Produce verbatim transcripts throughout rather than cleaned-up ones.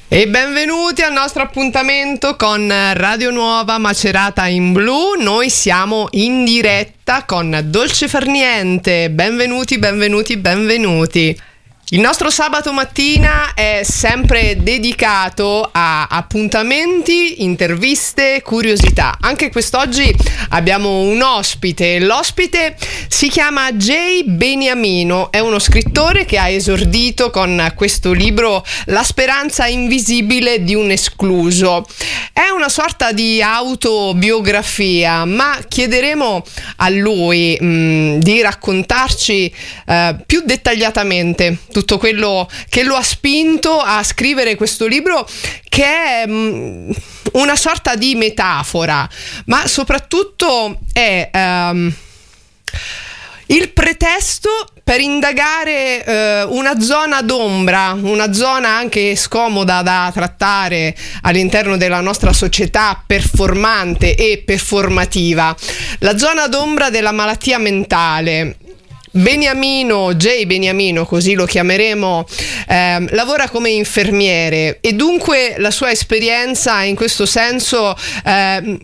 E benvenuti al nostro appuntamento con Radio Nuova Macerata in Blu. Noi siamo in diretta con Dolce Far Niente. Benvenuti, benvenuti, benvenuti. Il nostro sabato mattina è sempre dedicato a appuntamenti, interviste, curiosità. Anche quest'oggi abbiamo un ospite. L'ospite si chiama Jay Beniamino, è uno scrittore che ha esordito con questo libro La speranza invisibile di un escluso. È una sorta di autobiografia, ma chiederemo a lui mh, di raccontarci eh, più dettagliatamente tutto quello che lo ha spinto a scrivere questo libro, che è mh, una sorta di metafora, ma soprattutto è um, il pretesto per indagare eh, una zona d'ombra, una zona anche scomoda da trattare all'interno della nostra società performante e performativa, la zona d'ombra della malattia mentale. Beniamino, Jay Beniamino, così lo chiameremo, eh, lavora come infermiere e dunque la sua esperienza in questo senso eh,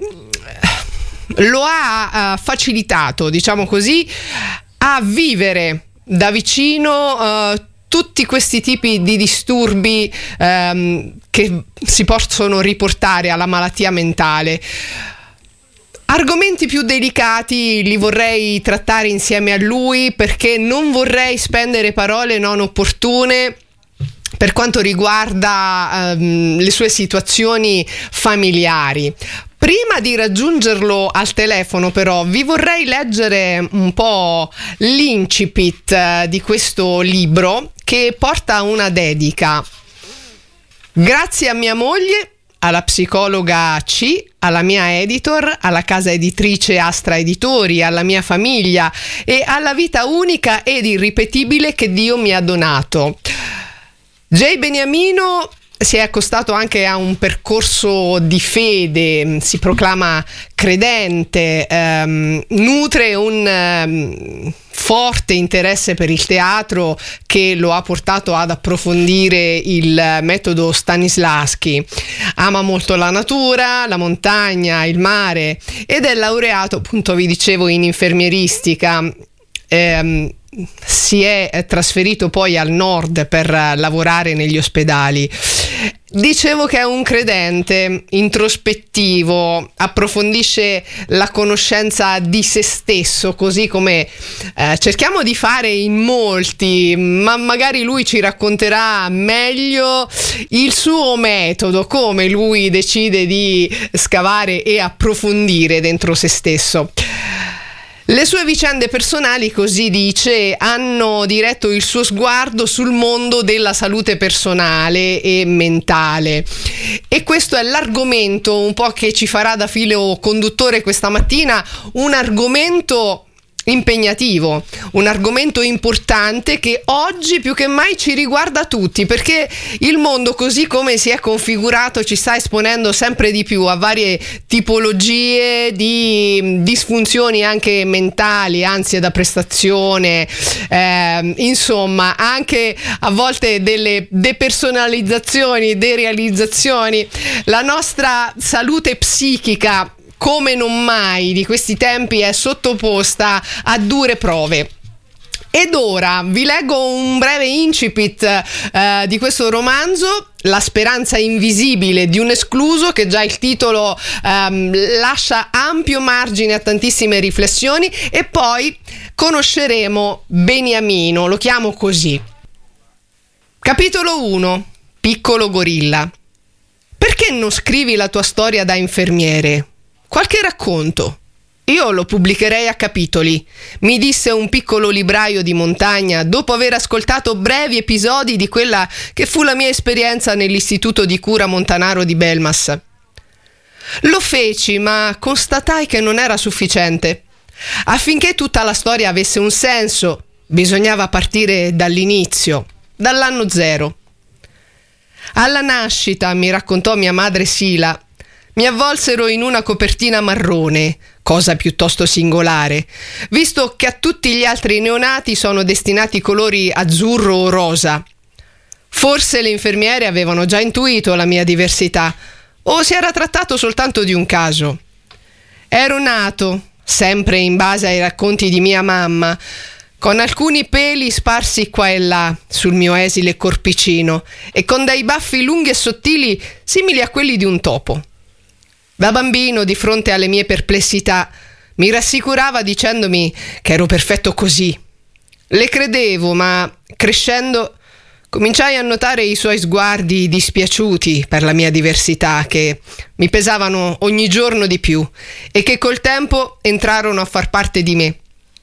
lo ha uh, facilitato, diciamo così, a vivere da vicino uh, tutti questi tipi di disturbi um, che si possono riportare alla malattia mentale. Argomenti più delicati li vorrei trattare insieme a lui, perché non vorrei spendere parole non opportune per quanto riguarda um, le sue situazioni familiari. Prima di raggiungerlo al telefono, però, vi vorrei leggere un po' l'incipit uh, di questo libro, che porta una dedica. Grazie a mia moglie, alla psicologa C, alla mia editor, alla casa editrice Astra Editori, alla mia famiglia e alla vita unica ed irripetibile che Dio mi ha donato. Jay Beniamino si è accostato anche a un percorso di fede, si proclama credente, ehm, nutre un ehm, forte interesse per il teatro che lo ha portato ad approfondire il metodo Stanislavski. Ama molto la natura, la montagna, il mare ed è laureato, appunto vi dicevo, in infermieristica. Ehm, si è trasferito poi al nord per lavorare negli ospedali. Dicevo che è un credente introspettivo, approfondisce la conoscenza di se stesso, così come eh, cerchiamo di fare in molti, ma magari lui ci racconterà meglio il suo metodo, come lui decide di scavare e approfondire dentro se stesso. Le sue vicende personali, così dice, hanno diretto il suo sguardo sul mondo della salute personale e mentale. E questo è l'argomento un po' che ci farà da filo conduttore questa mattina, un argomento impegnativo, un argomento importante che oggi più che mai ci riguarda tutti, perché il mondo, così come si è configurato, ci sta esponendo sempre di più a varie tipologie di disfunzioni anche mentali, ansia da prestazione, eh, insomma anche a volte delle depersonalizzazioni, derealizzazioni. La nostra salute psichica, come non mai di questi tempi, è sottoposta a dure prove. Ed ora vi leggo un breve incipit eh, di questo romanzo, La speranza invisibile di un escluso, che già il titolo ehm, lascia ampio margine a tantissime riflessioni, e poi conosceremo Beniamino, lo chiamo così. Capitolo uno. Piccolo gorilla. Perché non scrivi la tua storia da infermiere? Qualche racconto. Io lo pubblicherei a capitoli, mi disse un piccolo libraio di montagna dopo aver ascoltato brevi episodi di quella che fu la mia esperienza nell'istituto di cura montanaro di Belmas. Lo feci, ma constatai che non era sufficiente. Affinché tutta la storia avesse un senso, bisognava partire dall'inizio, dall'anno zero. Alla nascita, mi raccontò mia madre Sila, mi avvolsero in una copertina marrone, cosa piuttosto singolare, visto che a tutti gli altri neonati sono destinati colori azzurro o rosa. Forse le infermiere avevano già intuito la mia diversità, o si era trattato soltanto di un caso. Ero nato, sempre in base ai racconti di mia mamma, con alcuni peli sparsi qua e là sul mio esile corpicino e con dei baffi lunghi e sottili simili a quelli di un topo. Da bambino, di fronte alle mie perplessità, mi rassicurava dicendomi che ero perfetto così. Le credevo, ma crescendo cominciai a notare i suoi sguardi dispiaciuti per la mia diversità, che mi pesavano ogni giorno di più e che col tempo entrarono a far parte di me.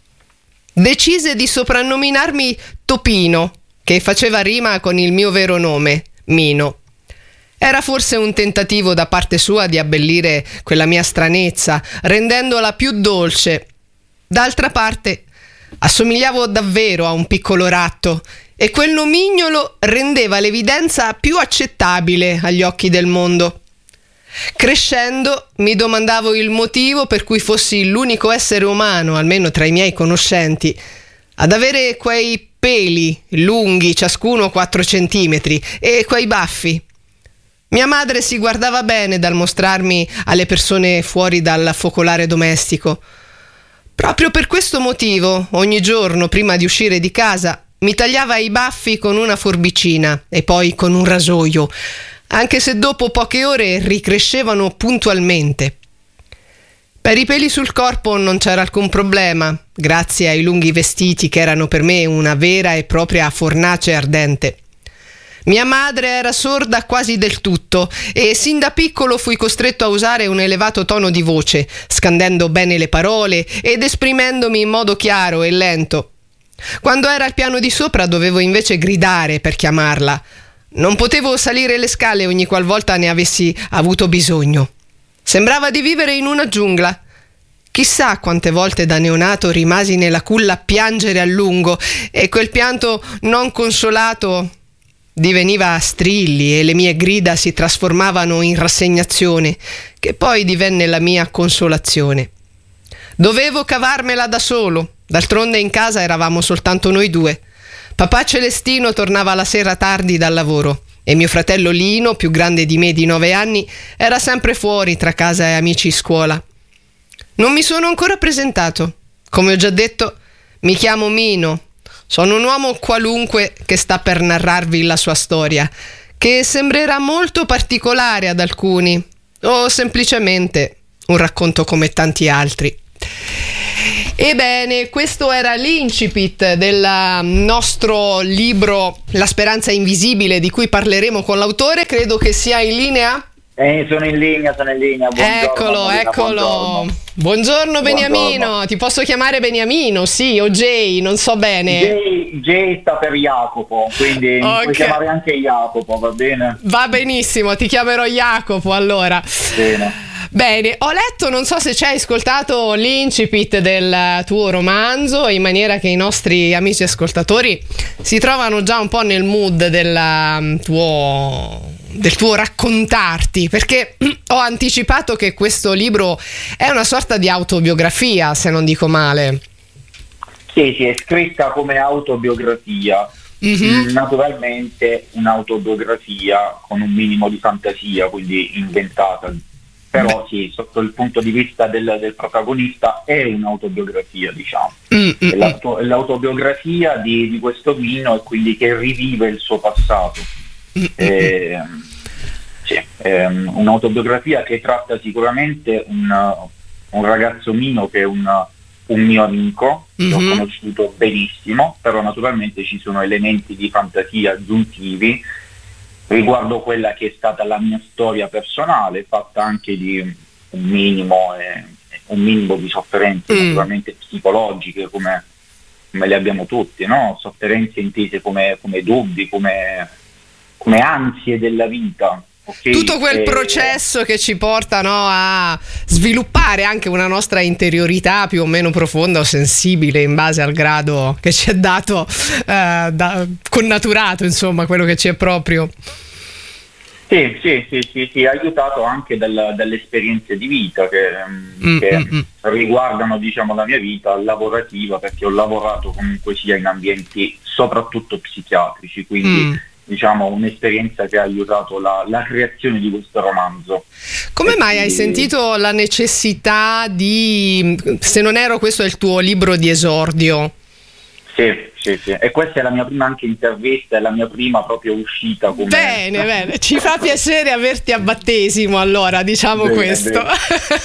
Decise di soprannominarmi Topino, che faceva rima con il mio vero nome, Mino. Era forse un tentativo da parte sua di abbellire quella mia stranezza, rendendola più dolce. D'altra parte, assomigliavo davvero a un piccolo ratto e quel nomignolo rendeva l'evidenza più accettabile agli occhi del mondo. Crescendo mi domandavo il motivo per cui fossi l'unico essere umano, almeno tra i miei conoscenti, ad avere quei peli lunghi, ciascuno quattro centimetri, e quei baffi. Mia madre si guardava bene dal mostrarmi alle persone fuori dal focolare domestico. Proprio per questo motivo, ogni giorno prima di uscire di casa, mi tagliava i baffi con una forbicina e poi con un rasoio, anche se dopo poche ore ricrescevano puntualmente. Per i peli sul corpo non c'era alcun problema, grazie ai lunghi vestiti che erano per me una vera e propria fornace ardente. Mia madre era sorda quasi del tutto e sin da piccolo fui costretto a usare un elevato tono di voce, scandendo bene le parole ed esprimendomi in modo chiaro e lento. Quando era al piano di sopra dovevo invece gridare per chiamarla. Non potevo salire le scale ogni qualvolta ne avessi avuto bisogno. Sembrava di vivere in una giungla. Chissà quante volte da neonato rimasi nella culla a piangere a lungo e quel pianto non consolato diveniva a strilli e le mie grida si trasformavano in rassegnazione, che poi divenne la mia consolazione. Dovevo cavarmela da solo, d'altronde in casa eravamo soltanto noi due. Papà Celestino tornava la sera tardi dal lavoro e mio fratello Lino, più grande di me di nove anni, era sempre fuori tra casa e amici scuola. Non mi sono ancora presentato. Come ho già detto, mi chiamo Mino. Sono un uomo qualunque che sta per narrarvi la sua storia, che sembrerà molto particolare ad alcuni, o semplicemente un racconto come tanti altri. Ebbene, questo era l'incipit del nostro libro La speranza invisibile, di cui parleremo con l'autore. Credo che sia in linea. Eh, sono in linea, sono in linea. Buongiorno, eccolo, Marina, eccolo. Buongiorno, buongiorno Beniamino. Buongiorno. Ti posso chiamare Beniamino? Sì, o Jay, non so bene. Jay, Jay sta per Jacopo, quindi okay. Puoi chiamare anche Jacopo, va bene? Va benissimo, ti chiamerò Jacopo allora. Bene. Bene, ho letto, non so se ci hai ascoltato l'incipit del tuo romanzo, in maniera che i nostri amici ascoltatori si trovano già un po' nel mood del tuo, del tuo raccontarti, perché ho anticipato che questo libro è una sorta di autobiografia, se non dico male. Sì, sì, è scritta come autobiografia. Mm-hmm. Naturalmente un'autobiografia con un minimo di fantasia, quindi inventata. Però sì, sotto il punto di vista del, del protagonista è un'autobiografia, diciamo. Mm-hmm. È, l'auto, è l'autobiografia di, di questo Mino, e quindi che rivive il suo passato. Mm-hmm. Eh, sì, è un'autobiografia che tratta sicuramente un, un ragazzo Mino che è un, un mio amico, mm-hmm. che ho conosciuto benissimo, però naturalmente ci sono elementi di fantasia aggiuntivi riguardo quella che è stata la mia storia personale, fatta anche di un minimo, eh, un minimo di sofferenze mm. naturalmente psicologiche, come, come le abbiamo tutti, no? Sofferenze intese come, come dubbi, come, come ansie della vita. Okay? Tutto quel e... processo che ci porta, no, a sviluppare anche una nostra interiorità più o meno profonda o sensibile in base al grado che ci è dato, eh, da, connaturato, insomma, quello che ci è proprio. Sì, sì, sì, sì, sì, aiutato anche dal, dalle esperienze di vita che, mm, che mm, riguardano, diciamo, la mia vita lavorativa, perché ho lavorato comunque sia in ambienti soprattutto psichiatrici, quindi mm. diciamo, un'esperienza che ha aiutato la, la creazione di questo romanzo. Come e mai quindi... hai sentito la necessità di, se non ero, questo è il tuo libro di esordio? Sì, sì, sì. E questa è la mia prima anche intervista, è la mia prima proprio uscita come... Bene, bene, ci fa piacere averti a battesimo, allora, diciamo bene, questo. Bene.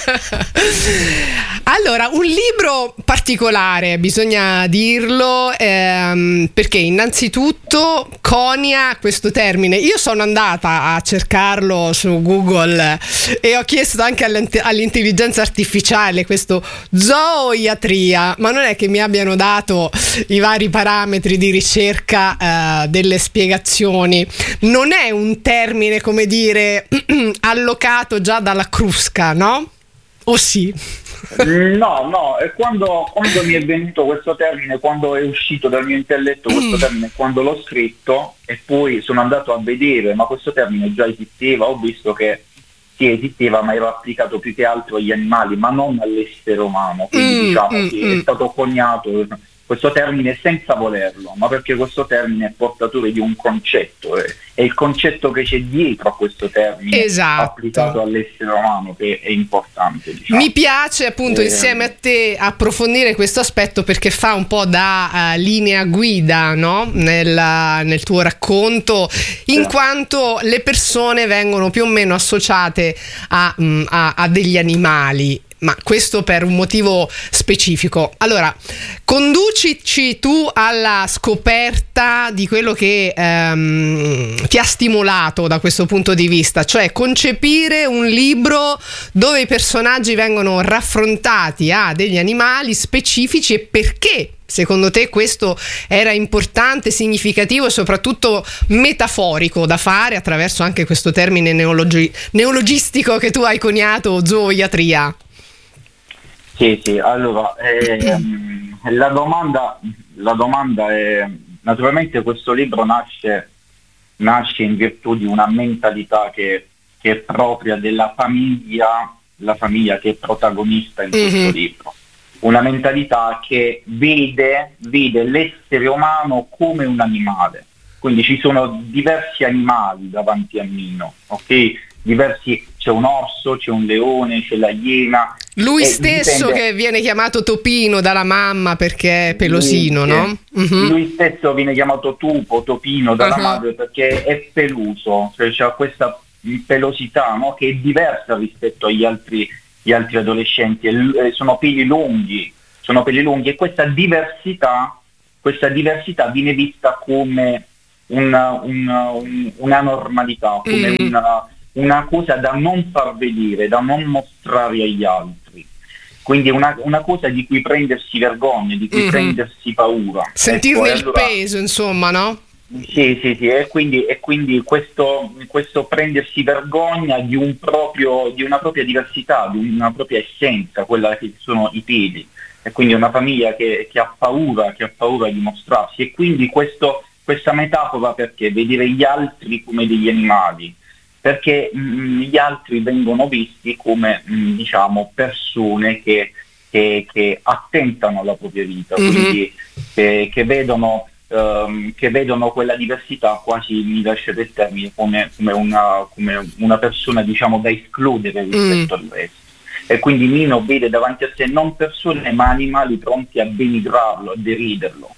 Allora, un libro particolare, bisogna dirlo, ehm, perché innanzitutto conia questo termine. Io sono andata a cercarlo su Google e ho chiesto anche all'intelligenza artificiale questo zooiatria, ma non è che mi abbiano dato i vari parametri di ricerca eh, delle spiegazioni. Non è un termine, come dire, allocato già dalla Crusca, no? O sì? No, no, e quando, quando mi è venuto questo termine, quando è uscito dal mio intelletto questo termine, quando l'ho scritto e poi sono andato a vedere, ma questo termine già esisteva, ho visto che sì, esisteva, ma era applicato più che altro agli animali, ma non all'essere umano, quindi mm, diciamo mm, che mm. è stato coniato questo termine senza volerlo, ma perché questo termine è portatore di un concetto, eh, è il concetto che c'è dietro a questo termine, esatto, applicato all'essere umano, che è importante. Diciamo. Mi piace appunto eh, insieme a te approfondire questo aspetto, perché fa un po' da uh, linea guida, no? nel, nel tuo racconto, in sì. quanto le persone vengono più o meno associate a, um, a, a degli animali. Ma questo per un motivo specifico. Allora, conducici tu alla scoperta di quello che ehm, ti ha stimolato da questo punto di vista, cioè concepire un libro dove i personaggi vengono raffrontati a degli animali specifici, e perché secondo te questo era importante, significativo e soprattutto metaforico da fare attraverso anche questo termine neologi- neologistico che tu hai coniato, zooiatria? Sì, sì, allora eh, la domanda la domanda è, naturalmente questo libro nasce nasce in virtù di una mentalità che, che è propria della famiglia, la famiglia che è protagonista in questo mm-hmm. libro, una mentalità che vede, vede l'essere umano come un animale, quindi ci sono diversi animali davanti a Mino, ok? Diversi, c'è un orso, c'è un leone, c'è la iena. Lui stesso dipende... che viene chiamato Topino dalla mamma perché è pelosino, lui, no? Uh-huh. Lui stesso viene chiamato Tupo, Topino dalla uh-huh. madre perché è peluso, cioè c'ha questa pelosità, no? Che è diversa rispetto agli altri, gli altri adolescenti, e sono peli lunghi, sono peli lunghi e questa diversità, questa diversità viene vista come una, una, un, una normalità, come mm. una una cosa da non far vedere, da non mostrare agli altri, quindi una, una cosa di cui prendersi vergogna, di cui mm-hmm. prendersi paura, sentirne ecco, il allora, peso, insomma, no? Sì, sì, sì, e quindi, e quindi questo, questo prendersi vergogna di un proprio, di una propria diversità, di una propria essenza, quella che sono i piedi, e quindi una famiglia che, che ha paura, che ha paura di mostrarsi, e quindi questo, questa metafora, perché vedere gli altri come degli animali, perché mh, gli altri vengono visti come mh, diciamo persone che, che, che attentano alla propria vita, mm-hmm. quindi che, che, vedono, um, che vedono quella diversità quasi, mi lasciate il termine, come, come, una, come una persona diciamo da escludere rispetto mm. al resto. E quindi Mino vede davanti a sé non persone ma animali pronti a denigrarlo, a deriderlo.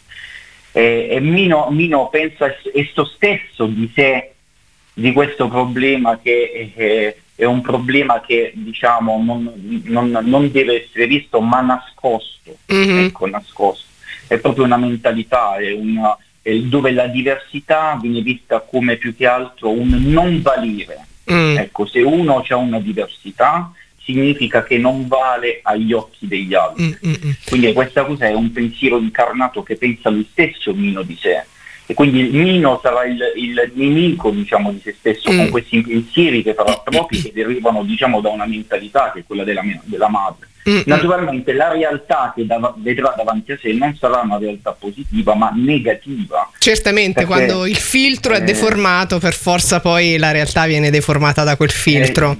E, e Mino, Mino pensa esso stesso di sé, di questo problema che è, è un problema che diciamo non, non, non deve essere visto ma nascosto, mm-hmm. ecco, nascosto. È proprio una mentalità, è una, è dove la diversità viene vista come più che altro un non valere. Mm. Ecco, se uno ha una diversità significa che non vale agli occhi degli altri. Mm-hmm. Quindi questa cosa è un pensiero incarnato che pensa lui stesso Mino di sé. E quindi Mino sarà il, il nemico diciamo di se stesso mm. con questi pensieri che farà propri, che derivano diciamo da una mentalità che è quella della, della madre. Mm. Naturalmente la realtà che da, vedrà davanti a sé non sarà una realtà positiva ma negativa. Certamente, perché, quando il filtro eh, è deformato, per forza poi la realtà viene deformata da quel filtro. Eh,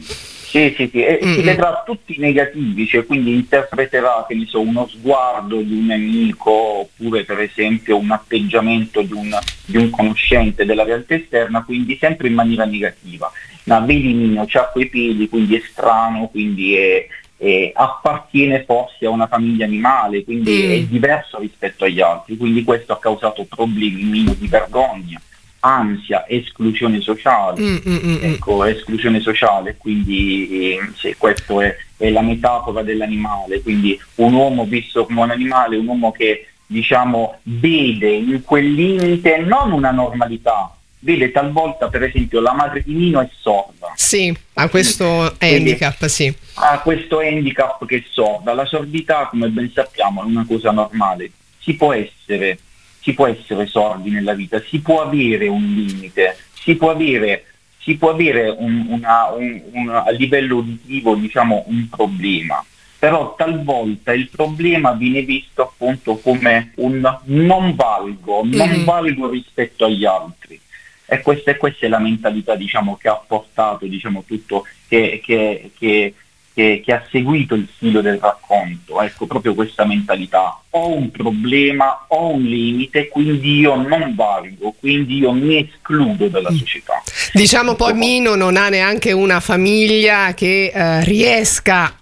Sì, sì, sì, e si vedrà tutti negativi, cioè quindi interpreterà, che ne so, uno sguardo di un nemico, oppure per esempio un atteggiamento di un, di un conoscente della realtà esterna, quindi sempre in maniera negativa. Ma vedi Mino, c'ha quei piedi, quindi è strano, quindi è, è, appartiene forse a una famiglia animale, quindi mm. è diverso rispetto agli altri, quindi questo ha causato problemi Mino di vergogna, ansia, esclusione sociale, mm, mm, ecco, esclusione sociale, quindi eh, sì, questo è, è la metafora dell'animale, quindi un uomo visto come un animale, un uomo che diciamo vede in quel limite non una normalità, vede talvolta per esempio la madre di Mino è sorda. Sì, ha questo quindi, handicap, sì. Ha questo handicap che è sorda, la sordità come ben sappiamo è una cosa normale, si può essere si può essere sordi nella vita, si può avere un limite, si può avere, si può avere un, una, un, un, a livello uditivo diciamo un problema, però talvolta il problema viene visto appunto come un non valgo, non mm. valgo rispetto agli altri. E questa, questa è la mentalità diciamo che ha portato diciamo tutto, che, che, che Che, che ha seguito il filo del racconto, ecco, proprio questa mentalità: ho un problema, ho un limite, quindi io non valgo, quindi io mi escludo dalla società. Diciamo poi Mino non ha neanche una famiglia che eh, riesca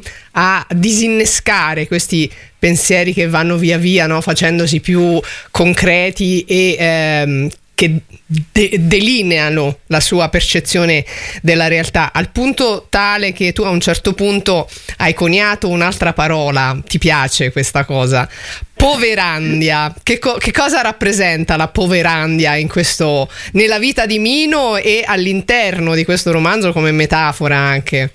a disinnescare questi pensieri che vanno via via, no? Facendosi più concreti e ehm, che de- delineano la sua percezione della realtà, al punto tale che tu a un certo punto hai coniato un'altra parola. Ti piace questa cosa? Poverandia. Che, co- che cosa rappresenta la poverandia in questo, nella vita di Mino e all'interno di questo romanzo come metafora anche?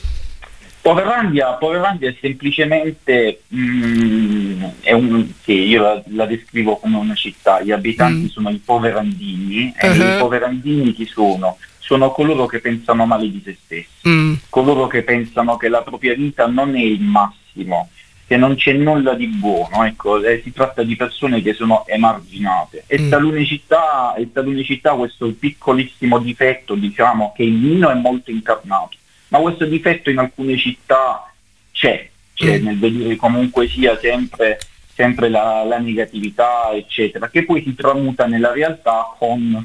Poverandia, Poverandia è semplicemente mm, è un, che io la, la descrivo come una città, gli abitanti mm. sono i poverandini, uh-huh. e i poverandini chi sono? Sono coloro che pensano male di se stessi, mm. coloro che pensano che la propria vita non è il massimo, che non c'è nulla di buono, ecco, eh, si tratta di persone che sono emarginate e mm. talune città, e talune città questo piccolissimo difetto diciamo che il Mino è molto incarnato. Ma questo difetto in alcune città c'è, c'è mm. nel vedere comunque sia sempre, sempre la, la negatività, eccetera, che poi si tramuta nella realtà con,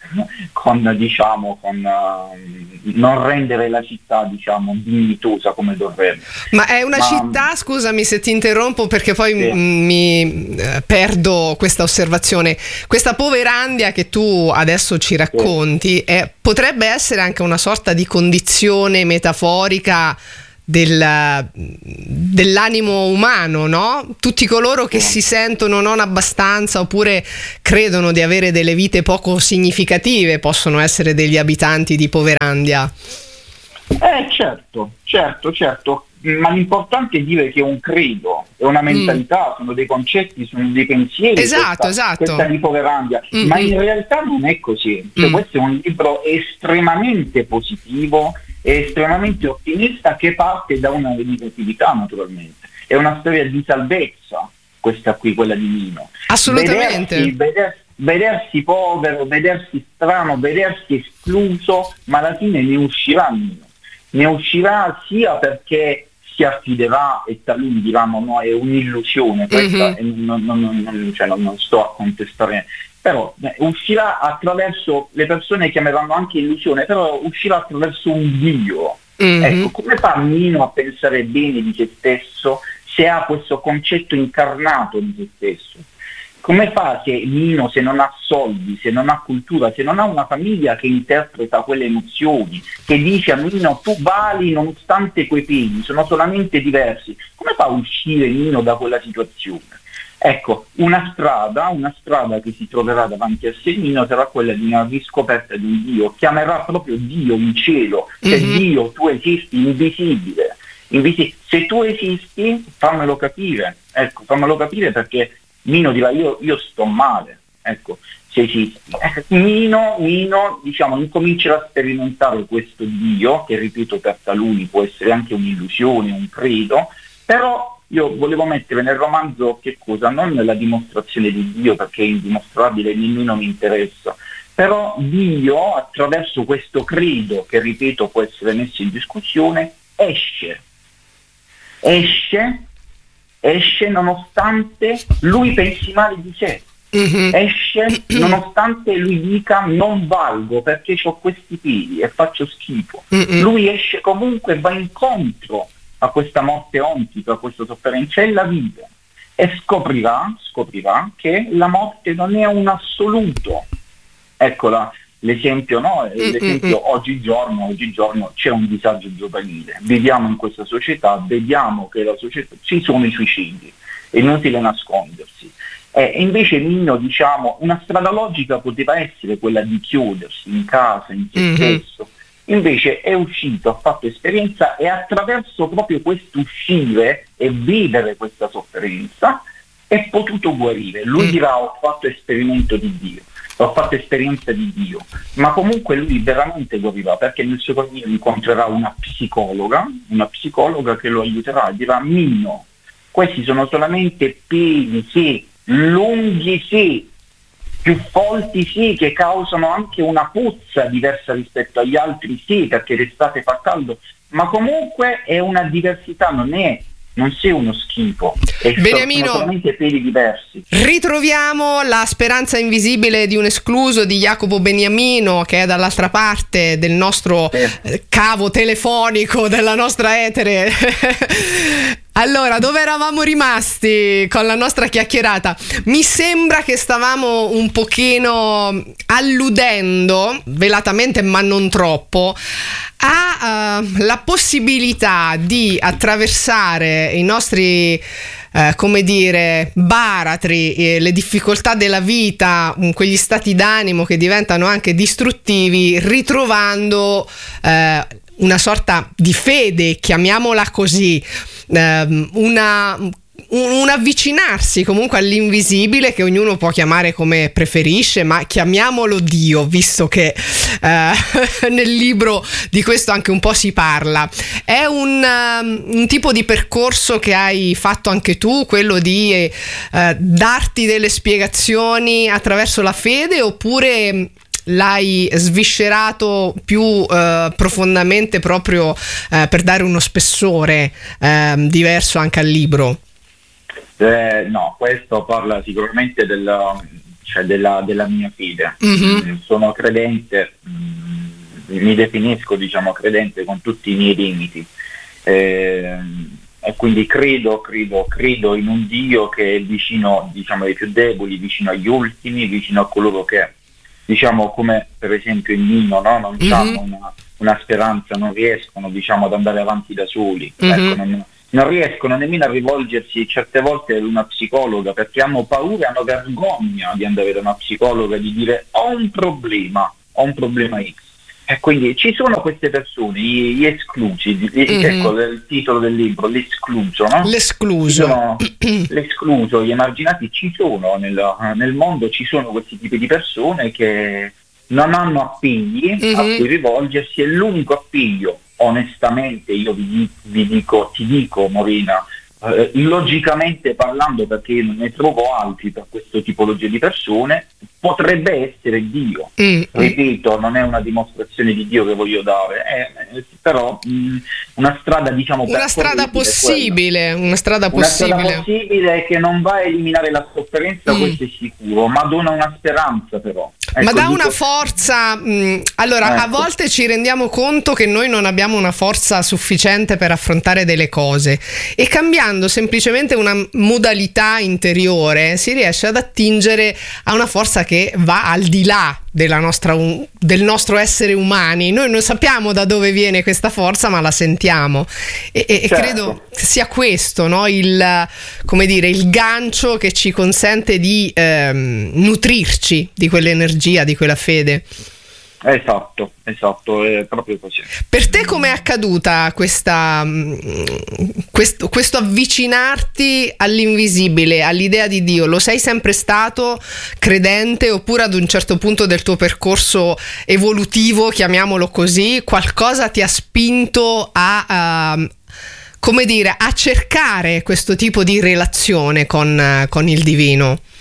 con diciamo, con uh, non rendere la città, diciamo, dignitosa come dovrebbe. Ma è una Ma, città, scusami se ti interrompo perché poi sì. m- mi eh, perdo questa osservazione, questa Poverandia che tu adesso ci racconti, sì. è, potrebbe essere anche una sorta di condizione metaforica Del, dell'animo umano, no? Tutti coloro che si sentono non abbastanza oppure credono di avere delle vite poco significative possono essere degli abitanti di Poverandia. Eh certo, certo, certo, ma l'importante è dire che è un credo, è una mentalità, mm. sono dei concetti, sono dei pensieri. Esatto, questa, esatto. Questa di Poverandia, mm-hmm. ma in realtà non è così. Cioè, mm. questo è un libro estremamente positivo, è estremamente ottimista, che parte da una negatività naturalmente. È una storia di salvezza questa qui, quella di Mino. Assolutamente. Vedersi, veder, vedersi povero, vedersi strano, vedersi escluso, ma alla fine ne uscirà Mino. Ne uscirà sia perché si affiderà e taluni diranno no, è un'illusione, questa mm-hmm. e non, non, non, cioè, non, non sto a contestare, però eh, uscirà attraverso, le persone chiameranno anche illusione, però uscirà attraverso un Dio. Mm-hmm. Ecco, come fa Mino a pensare bene di se stesso se ha questo concetto incarnato di se stesso? Come fa se Mino, se non ha soldi, se non ha cultura, se non ha una famiglia che interpreta quelle emozioni, che dice a Mino tu vali nonostante quei pesi, sono solamente diversi, come fa a uscire Mino da quella situazione? Ecco, una strada, una strada che si troverà davanti a sé Mino sarà quella di una riscoperta di un Dio, chiamerà proprio Dio in cielo, cioè mm-hmm. Dio, tu esisti, invisibile, invisibile, se tu esisti fammelo capire, ecco, fammelo capire perché Mino dirà io, io sto male, ecco, se esisti. Mino, Mino, diciamo, incomincerà a sperimentare questo Dio, che ripeto per taluni può essere anche un'illusione, un credo, però io volevo mettere nel romanzo che cosa? Non la dimostrazione di Dio, perché è indimostrabile e nemmeno mi interessa, Però Dio, attraverso questo credo, che ripeto può essere messo in discussione, esce, esce, esce nonostante lui pensi male di sé, mm-hmm. esce nonostante lui dica non valgo perché ho questi piedi e faccio schifo, mm-hmm. lui esce comunque e va incontro a questa morte ontica, a questa sofferenza e la vive e scoprirà, scoprirà che la morte non è un assoluto. Eccola, l'esempio, no? L'esempio mm-hmm. oggigiorno, oggigiorno c'è un disagio giovanile, viviamo in questa società, vediamo che la società, ci sono i suicidi, è inutile nascondersi. E invece Migno, diciamo, una strada logica poteva essere quella di chiudersi in casa, in se mm-hmm. stesso, invece è uscito, ha fatto esperienza e attraverso proprio questo uscire e vivere questa sofferenza è potuto guarire. Lui mm. dirà ho fatto esperimento di Dio, ho fatto esperienza di Dio, ma comunque lui veramente guarirà perché nel suo cammino incontrerà una psicologa, una psicologa che lo aiuterà, dirà Migno, questi sono solamente peli, sì, lunghi sì, più folti sì, che causano anche una puzza diversa rispetto agli altri sì, perché l'estate fa caldo, ma comunque è una diversità, non è non sei uno schifo, e Beniamino, sono solamente peli diversi. Ritroviamo La speranza invisibile di un escluso di Jacopo Beniamino, che è dall'altra parte del nostro eh. cavo telefonico, della nostra etere. Allora, dove eravamo rimasti con la nostra chiacchierata? Mi sembra che stavamo un pochino alludendo, velatamente ma non troppo, a uh, la possibilità di attraversare i nostri uh, come dire baratri, eh, le difficoltà della vita, um, quegli stati d'animo che diventano anche distruttivi, ritrovando uh, una sorta di fede, chiamiamola così, uh, una un avvicinarsi comunque all'invisibile, che ognuno può chiamare come preferisce, ma chiamiamolo Dio, visto che eh, nel libro di questo anche un po' si parla. È un, um, un tipo di percorso che hai fatto anche tu, quello di eh, darti delle spiegazioni attraverso la fede, oppure l'hai sviscerato più eh, profondamente proprio eh, per dare uno spessore eh, diverso anche al libro? Eh, no, questo parla sicuramente della, cioè della, della mia fede. Mm-hmm. Sono credente, mh, mi definisco diciamo credente con tutti i miei limiti, eh, e quindi credo, credo, credo in un Dio che è vicino, diciamo, ai più deboli, vicino agli ultimi, vicino a coloro che, diciamo, come per esempio il Nino, no? Non mm-hmm. hanno una, una speranza, non riescono, diciamo, ad andare avanti da soli. Mm-hmm. Ecco, non, non riescono nemmeno a rivolgersi certe volte ad una psicologa perché hanno paura, hanno vergogna di andare da una psicologa, di dire ho un problema, ho un problema X. E quindi ci sono queste persone, gli, gli esclusi, gli, mm-hmm. ecco il titolo del libro, l'escluso, no? L'escluso. Sono, l'escluso, gli emarginati ci sono nel, nel mondo, ci sono questi tipi di persone che non hanno appigli mm-hmm. a cui rivolgersi, e l'unico appiglio, onestamente io vi, vi dico, ti dico Morina, eh, logicamente parlando, perché io non ne trovo altri per questa tipologia di persone, potrebbe essere Dio. Mm. Ripeto, non è una dimostrazione di Dio che voglio dare, eh, però mh, una strada, diciamo, una strada possibile, una strada una possibile. strada possibile che non va a eliminare la sofferenza, mm. questo è sicuro, ma dona una speranza però. Ecco, ma dà dico... una forza. Mh, allora, ecco. A volte ci rendiamo conto che noi non abbiamo una forza sufficiente per affrontare delle cose, e cambiando semplicemente una modalità interiore si riesce ad attingere a una forza che va al di là della nostra, del nostro essere umani. Noi non sappiamo da dove viene questa forza, ma la sentiamo, e, e certo. credo sia questo, no? il, come dire, il gancio che ci consente di ehm, nutrirci di quell'energia, di quella fede. Esatto, esatto, è proprio così. Per te com'è accaduta questa, questo, questo avvicinarti all'invisibile, all'idea di Dio? Lo sei sempre stato credente, oppure ad un certo punto del tuo percorso evolutivo, chiamiamolo così, qualcosa ti ha spinto a, uh, come dire, a cercare questo tipo di relazione con, con il divino?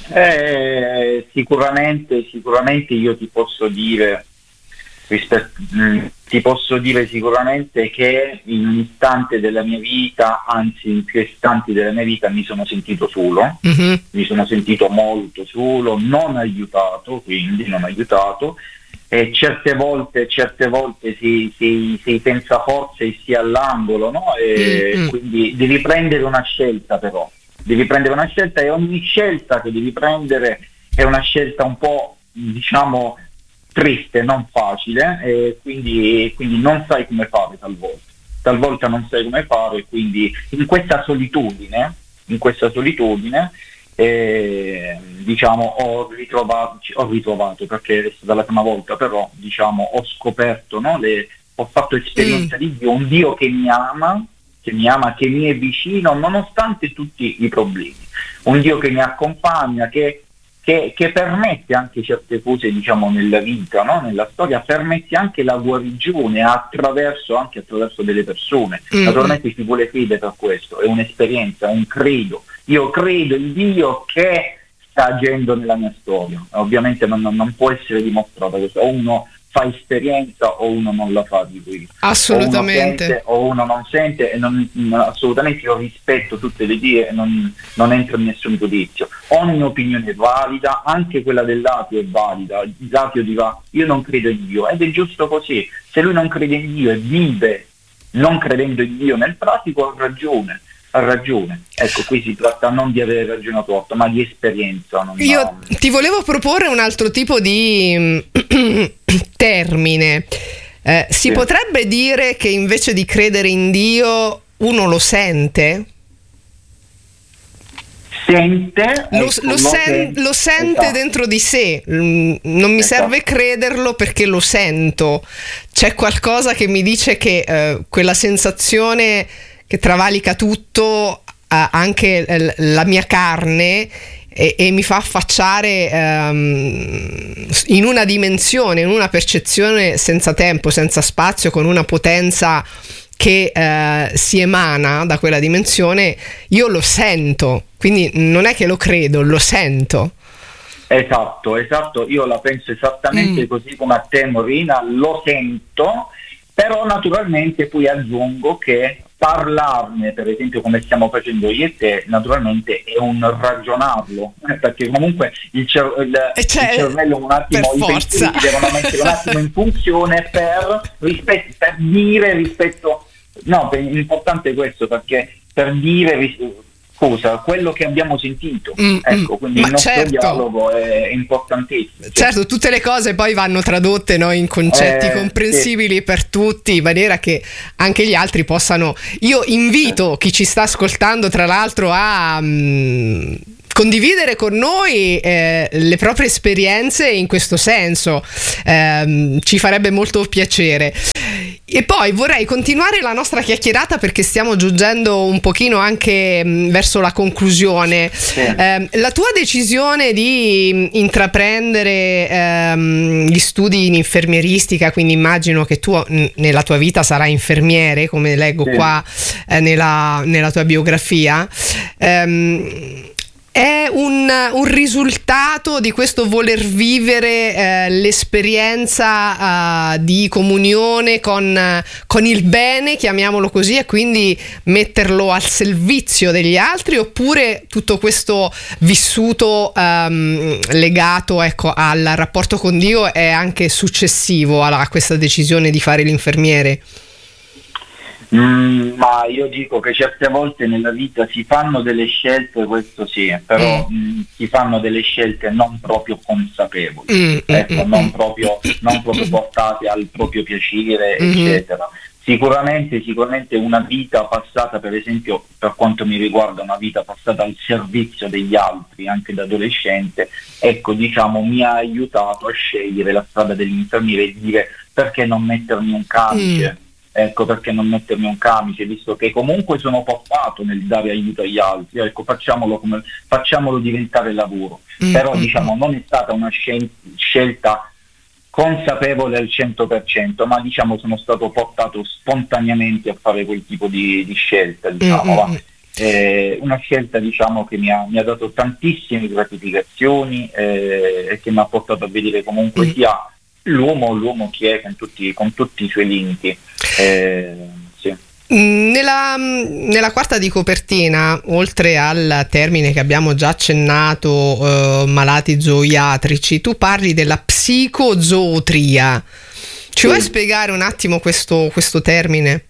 Eh, sicuramente, sicuramente io ti posso dire, rispetto, mh, ti posso dire sicuramente che in un istante della mia vita, anzi in più istanti della mia vita, mi sono sentito solo, mm-hmm. mi sono sentito molto solo, non aiutato, quindi non aiutato, e certe volte, certe volte si, si, si pensa forse e si è all'angolo, no? E mm-hmm. quindi devi prendere una scelta però. Devi prendere una scelta e ogni scelta che devi prendere è una scelta un po', diciamo, triste, non facile, e quindi, quindi non sai come fare talvolta. Talvolta non sai come fare, quindi in questa solitudine, in questa solitudine, eh, diciamo, ho ritrovato, ho ritrovato, perché è stata la prima volta, però, diciamo, ho scoperto, no, le, ho fatto esperienza mm. di Dio, un Dio che mi ama, che mi ama, che mi è vicino nonostante tutti i problemi, un Dio che mi accompagna, che, che, che permette anche certe cose, diciamo, nella vita, no? Nella storia, permette anche la guarigione attraverso, anche attraverso delle persone. Mm-hmm. Naturalmente ci vuole fede per questo, è un'esperienza, un credo. Io credo in Dio che sta agendo nella mia storia. Ovviamente non, non può essere dimostrato questo, o uno fa esperienza o uno non la fa di lui. Assolutamente. O uno, sente, o uno non sente, e non, assolutamente io rispetto tutte le idee e non, non entro in nessun giudizio. Ogni opinione è valida, anche quella dell'ateo è valida. L'ateo dirà io non credo in Dio, ed è giusto così. Se lui non crede in Dio e vive non credendo in Dio nel pratico, ha ragione. Ha ragione, ecco, qui si tratta non di avere ragione o torto, ma di esperienza. Non Io ha... ti volevo proporre un altro tipo di termine. Eh, si sì. potrebbe dire che invece di credere in Dio uno lo sente? Sente, lo, ecco, lo, sen- lo sente esatto. dentro di sé. Non mi esatto. serve crederlo perché lo sento. C'è qualcosa che mi dice che eh, quella sensazione che travalica tutto, eh, anche eh, la mia carne, e, e mi fa affacciare ehm, in una dimensione, in una percezione senza tempo, senza spazio, con una potenza che eh, si emana da quella dimensione. Io lo sento, quindi non è che lo credo, lo sento. Esatto, esatto, io la penso esattamente mm. così come a te, Morina, lo sento, però naturalmente poi aggiungo che parlarne, per esempio come stiamo facendo io e te, naturalmente è un ragionarlo, eh, perché comunque il, cer- il, il cervello un attimo, i pensieri devono mettere un attimo in funzione per, rispetto, per dire rispetto, no, è importante questo, perché per dire ris- cosa, quello che abbiamo sentito, mm, ecco, quindi il nostro certo. dialogo è importantissimo. Certo, tutte le cose poi vanno tradotte, no, in concetti eh, comprensibili sì. per tutti, in maniera che anche gli altri possano. Io invito eh. chi ci sta ascoltando, tra l'altro, a mh, condividere con noi eh, le proprie esperienze in questo senso, eh, ci farebbe molto piacere. E poi vorrei continuare la nostra chiacchierata, perché stiamo giungendo un pochino anche mh, verso la conclusione. Sì. Eh, la tua decisione di intraprendere ehm, gli studi in infermieristica, quindi immagino che tu n- nella tua vita sarai infermiere, come leggo sì. qua eh, nella, nella tua biografia, ehm, è un, un risultato di questo voler vivere eh, l'esperienza uh, di comunione con, con il bene, chiamiamolo così, e quindi metterlo al servizio degli altri, oppure tutto questo vissuto um, legato, ecco, al rapporto con Dio è anche successivo a, a questa decisione di fare l'infermiere? Mm, ma io dico che certe volte nella vita si fanno delle scelte, questo sì, però mm. mh, si fanno delle scelte non proprio consapevoli, mm, ecco, mm, non, proprio, non proprio portate al proprio piacere, mm. eccetera. Sicuramente, sicuramente una vita passata, per esempio, per quanto mi riguarda, una vita passata al servizio degli altri, anche da adolescente, ecco, diciamo, mi ha aiutato a scegliere la strada dell'infermiere e dire perché non mettermi un camice. Mm. Ecco, perché non mettermi un camice, visto che comunque sono portato nel dare aiuto agli altri, ecco, facciamolo, come, facciamolo diventare lavoro. Mm-hmm. Però diciamo non è stata una scel- scelta consapevole al cento per cento, ma diciamo sono stato portato spontaneamente a fare quel tipo di, di scelta, diciamo, mm-hmm. va. Eh, una scelta, diciamo, che mi ha, mi ha dato tantissime gratificazioni eh, e che mi ha portato a vedere comunque mm. sia l'uomo, l'uomo che è con tutti, con tutti i suoi limiti. Eh, sì. Nella, nella quarta di copertina, oltre al termine che abbiamo già accennato, eh, malati zooiatrici, tu parli della psicozootria. Ci sì. vuoi spiegare un attimo questo, questo termine?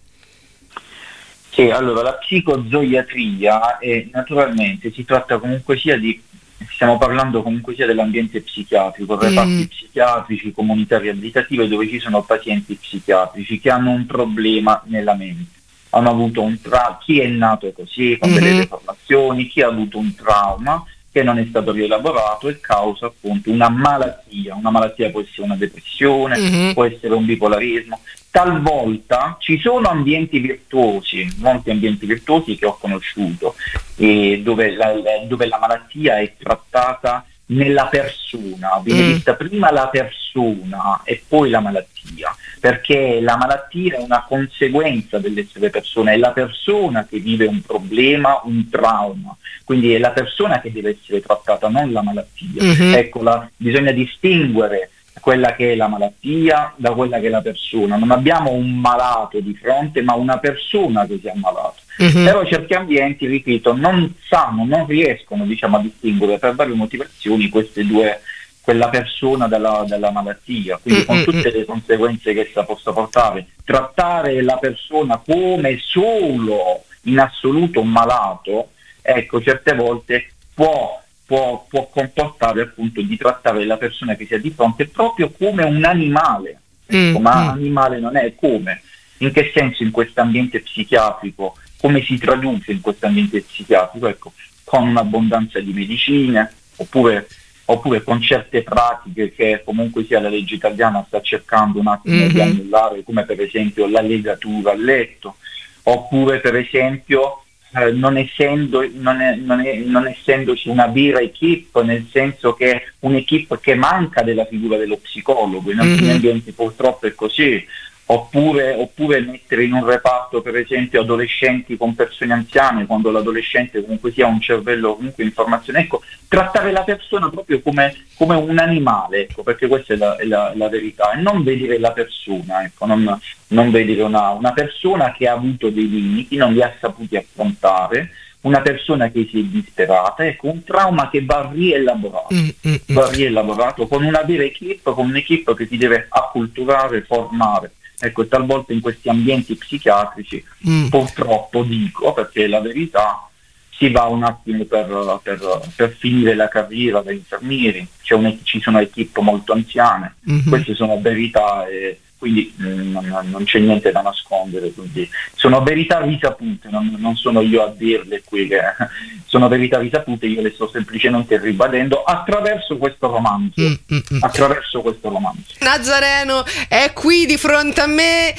Sì, allora la psicozoiatria è, naturalmente si tratta comunque sia di, stiamo parlando comunque sia dell'ambiente psichiatrico, reparti mm. psichiatrici, comunità riabilitative dove ci sono pazienti psichiatrici che hanno un problema nella mente. Hanno avuto un trauma, chi è nato così, con mm-hmm. delle deformazioni, chi ha avuto un trauma che non è stato rielaborato e causa appunto una malattia. Una malattia può essere una depressione, mm-hmm. può essere un bipolarismo. Talvolta ci sono ambienti virtuosi, molti ambienti virtuosi che ho conosciuto, eh, dove, la, dove la malattia è trattata nella persona, viene mm. vista prima la persona e poi la malattia, perché la malattia è una conseguenza dell'essere persona, è la persona che vive un problema, un trauma, quindi è la persona che deve essere trattata, non la malattia. Mm-hmm. Ecco, la, bisogna distinguere quella che è la malattia da quella che è la persona. Non abbiamo un malato di fronte, ma una persona che si è ammalato. Mm-hmm. Però certi ambienti, ripeto, non sanno, non riescono, diciamo, a distinguere per varie motivazioni queste due, quella persona dalla, dalla malattia, quindi mm-hmm. con tutte le conseguenze che essa possa portare. Trattare la persona come solo in assoluto un malato, ecco, certe volte può Può, può comportare appunto di trattare la persona che si ha di fronte proprio come un animale, ecco, mm, ma mm. animale non è come, in che senso in questo ambiente psichiatrico, come si traduce in questo ambiente psichiatrico, ecco, con un'abbondanza di medicine, oppure, oppure con certe pratiche che comunque sia la legge italiana sta cercando un attimo mm-hmm. di annullare, come per esempio la legatura al letto, oppure per esempio Eh, non, essendo, non, è, non, è, non essendoci una vera equipe, nel senso che è un'equipe che manca della figura dello psicologo, in alcuni mm-hmm. ambienti purtroppo è così, oppure, oppure mettere in un reparto per esempio adolescenti con persone anziane, quando l'adolescente comunque sia un cervello comunque in formazione, ecco, trattare la persona proprio come, come un animale, ecco, perché questa è la, è la, la verità, e non vedere la persona, ecco, non, non vedere una, una persona che ha avuto dei limiti, non li ha saputi affrontare, una persona che si è disperata, ecco, un trauma che va rielaborato, mm, mm, va rielaborato con una vera equipe, con un'equipe che si deve acculturare, formare. Ecco, talvolta in questi ambienti psichiatrici, mm. purtroppo dico, perché è la verità, si va un attimo per, per, per finire la carriera da infermieri, c'è un, ci sono equipe molto anziane, mm-hmm. queste sono verità e quindi mh, non, non c'è niente da nascondere, quindi sono verità risapute, non, non sono io a dirle qui che sono verità risapute, io le sto semplicemente ribadendo attraverso questo romanzo, mm, mm, mm. attraverso questo romanzo. Nazareno è qui di fronte a me